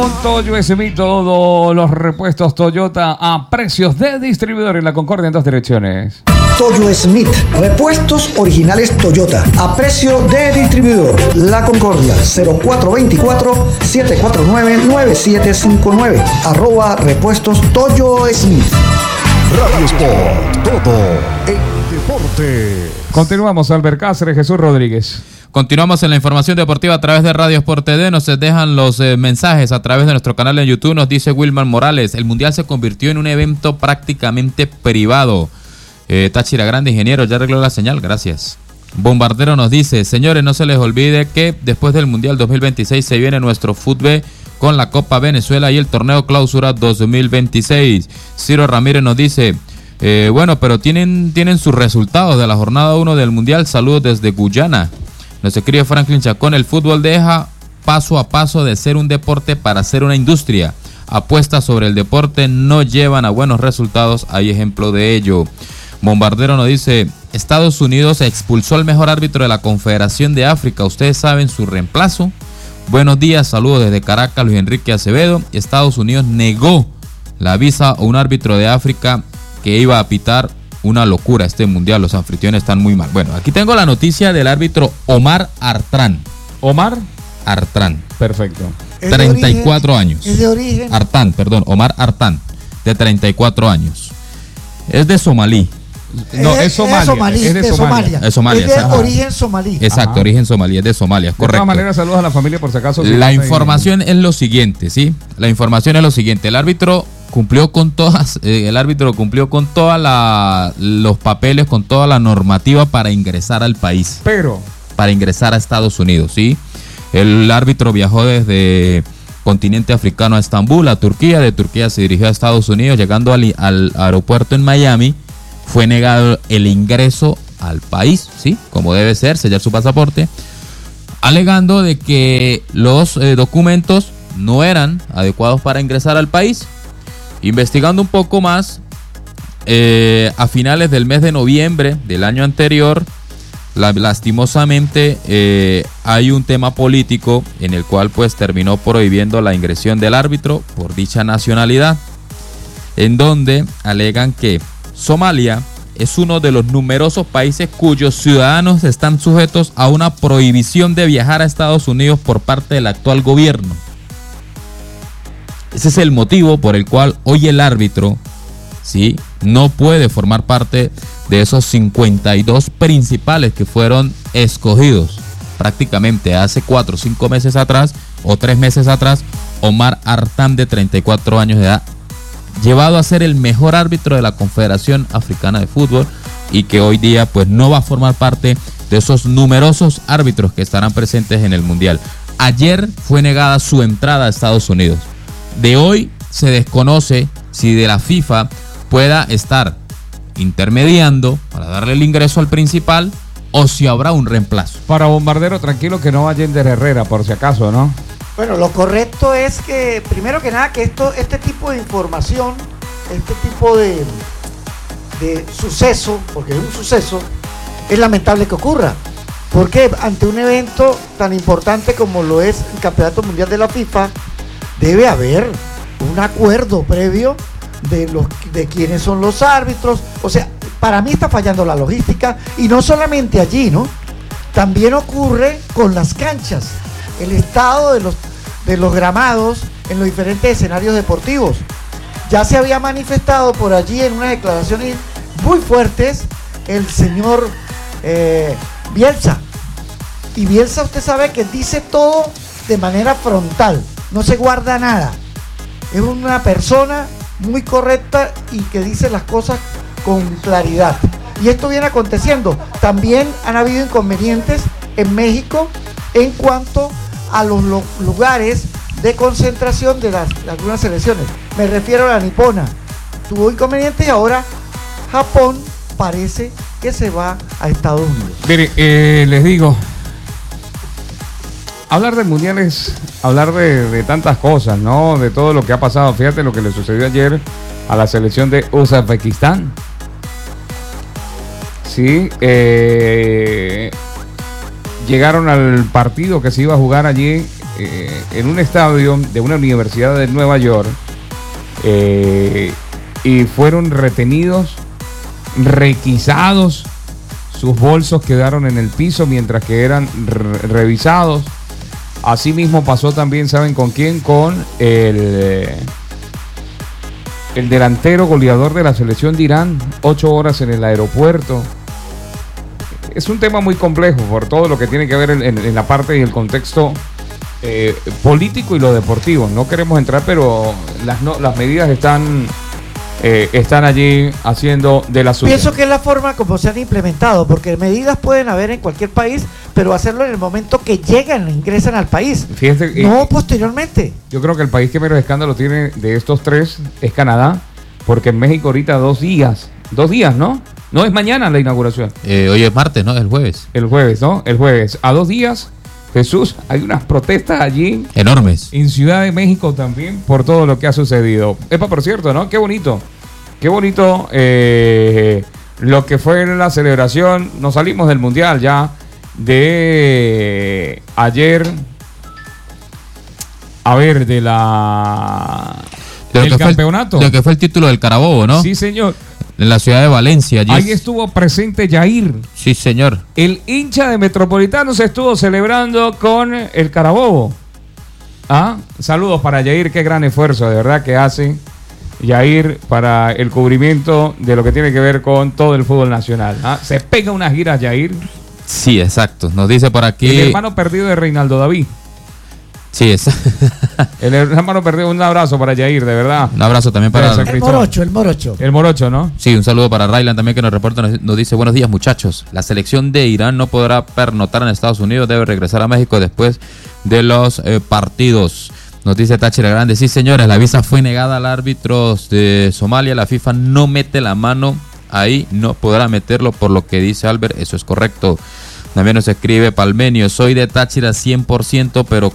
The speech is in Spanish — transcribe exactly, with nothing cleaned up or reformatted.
con Toyo Smith, todos los repuestos Toyota a precios de distribuidor en la Concordia en dos direcciones. Toyo Smith, repuestos originales Toyota a precio de distribuidor. La Concordia, cero cuatro dos cuatro, siete cuatro nueve, nueve siete cinco nueve. Arroba repuestos Toyo Smith. Radio Sport, todo en deporte. Continuamos, Albert Cáceres, Jesús Rodríguez. Continuamos en la información deportiva a través de Radio Sport T V. Nos dejan los eh, mensajes a través de nuestro canal en YouTube. Nos dice Wilman Morales: el Mundial se convirtió en un evento prácticamente privado. Eh, Táchira Grande, ingeniero, ya arregló la señal, gracias. Bombardero nos dice: señores, no se les olvide que después del Mundial dos mil veintiséis se viene nuestro fútbol con la Copa Venezuela y el Torneo Clausura dos mil veintiséis. Ciro Ramírez nos dice: eh, bueno, pero tienen, tienen sus resultados de la jornada uno del Mundial. Saludos desde Guyana. Nos escribe Franklin Chacón: el fútbol deja paso a paso de ser un deporte para ser una industria. Apuestas sobre el deporte no llevan a buenos resultados, hay ejemplo de ello. Bombardero nos dice: Estados Unidos expulsó al mejor árbitro de la Confederación de África. ¿Ustedes saben su reemplazo? Buenos días, saludos desde Caracas, Luis Enrique Acevedo. Estados Unidos negó la visa a un árbitro de África que iba a pitar. Una locura este mundial, los anfitriones están muy mal. Bueno, aquí tengo la noticia del árbitro Omar Artrán. ¿Omar? Artrán. Perfecto. treinta y cuatro años. Es de origen. Artán, perdón, Omar Artán, de treinta y cuatro años. Es de Somalí. No, es, es Somalia. Es, somalí, es de, de Somalia. Somalia. Es Somalia, es de exacto. origen somalí. Exacto, Ajá. origen somalí, es de Somalia, correcto. De todas maneras, saludos a la familia por si acaso. Si la no información en... es lo siguiente, ¿sí? La información es lo siguiente. El árbitro cumplió con todas, eh, el árbitro cumplió con todos los papeles, con toda la normativa para ingresar al país. Pero. Para ingresar a Estados Unidos, ¿sí? El árbitro viajó desde continente africano a Estambul, a Turquía. De Turquía se dirigió a Estados Unidos. Llegando al, al aeropuerto en Miami, fue negado el ingreso al país, ¿sí? Como debe ser, sellar su pasaporte, alegando de que los eh, documentos no eran adecuados para ingresar al país. Investigando un poco más, eh, a finales del mes de noviembre del año anterior, la, lastimosamente eh, hay un tema político en el cual pues terminó prohibiendo la ingresión del árbitro por dicha nacionalidad, en donde alegan que Somalia es uno de los numerosos países cuyos ciudadanos están sujetos a una prohibición de viajar a Estados Unidos por parte del actual gobierno. Ese es el motivo por el cual hoy el árbitro, ¿sí?, no puede formar parte de esos cincuenta y dos principales que fueron escogidos prácticamente hace cuatro o cinco meses atrás o tres meses atrás. Omar Artán, de treinta y cuatro años de edad, llevado a ser el mejor árbitro de la Confederación Africana de Fútbol, y que hoy día pues no va a formar parte de esos numerosos árbitros que estarán presentes en el Mundial. Ayer fue negada su entrada a Estados Unidos. De hoy se desconoce si de la FIFA pueda estar intermediando para darle el ingreso al principal o si habrá un reemplazo. Para Bombardero, tranquilo que no va Yender Herrera, por si acaso, ¿no? Bueno, lo correcto es que, primero que nada, que esto, este tipo de información, este tipo de, de suceso, porque es un suceso, es lamentable que ocurra. Porque ante un evento tan importante como lo es el Campeonato Mundial de la FIFA, debe haber un acuerdo previo de los de quiénes son los árbitros. O sea, para mí está fallando la logística, y no solamente allí, ¿no? También ocurre con las canchas, el estado de los, de los gramados en los diferentes escenarios deportivos. Ya se había manifestado por allí en unas declaraciones muy fuertes el señor eh, Bielsa. Y Bielsa, usted sabe que dice todo de manera frontal, no se guarda nada. Es una persona muy correcta y que dice las cosas con claridad. Y esto viene aconteciendo. También han habido inconvenientes en México en cuanto a los lo- lugares de concentración de las de algunas selecciones. Me refiero a la nipona. Tuvo inconvenientes y ahora Japón parece que se va a Estados Unidos. Mire, eh, les digo, hablar del Mundial es hablar de, de tantas cosas, ¿no? De todo lo que ha pasado. Fíjate lo que le sucedió ayer a la selección de Uzbekistán. Sí, eh, llegaron al partido que se iba a jugar allí eh, en un estadio de una universidad de Nueva York eh, y fueron retenidos, requisados, sus bolsos quedaron en el piso mientras que eran re- revisados. Asimismo pasó también, ¿saben con quién? Con el, el delantero goleador de la selección de Irán, ocho horas en el aeropuerto. Es un tema muy complejo por todo lo que tiene que ver en, en, en la parte y el contexto eh, político y lo deportivo. No queremos entrar, pero las, no, las medidas están... Eh, están allí haciendo de la suya. Pienso que es la forma como se han implementado, porque medidas pueden haber en cualquier país, pero hacerlo en el momento que llegan, ingresan al país, Fíjate, no eh, posteriormente. Yo creo que el país que menos escándalo tiene de estos tres es Canadá, porque en México ahorita dos días, dos días, ¿no? No es mañana la inauguración. Eh, hoy es martes, ¿no? El jueves. El jueves, ¿no? El jueves. A dos días, Jesús, hay unas protestas allí. Enormes. En Ciudad de México también por todo lo que ha sucedido. Epa, por cierto, ¿no? Qué bonito. Qué bonito eh, lo que fue la celebración. Nos salimos del Mundial ya de ayer. A ver, de la... De lo del que fue el- campeonato. de lo que fue el título del Carabobo, ¿no? Sí, señor. En la ciudad de Valencia. Allí. Ahí estuvo presente Yair. Sí, señor. El hincha de Metropolitano se estuvo celebrando con el Carabobo. ¿Ah? Saludos para Yair, qué gran esfuerzo de verdad que hace Yair para el cubrimiento de lo que tiene que ver con todo el fútbol nacional. ¿Ah? Se pega unas giras Yair. Sí, exacto. Nos dice por aquí. El hermano perdido de Reinaldo David. Sí, es. El hermano perdido, un abrazo para Yair, de verdad. Un abrazo también para. Gracias. El Cristóbal. morocho, el morocho. El morocho, ¿no? Sí, un saludo para Raylan también que nos reporta, nos, nos dice buenos días muchachos, la selección de Irán no podrá pernotar en Estados Unidos, debe regresar a México después de los eh, partidos. Nos dice Táchira Grande, sí señores, la visa fue negada al árbitro de Somalia, la FIFA no mete la mano ahí, no podrá meterlo por lo que dice Albert, eso es correcto. También nos escribe Palmenio, soy de Táchira cien por ciento, pero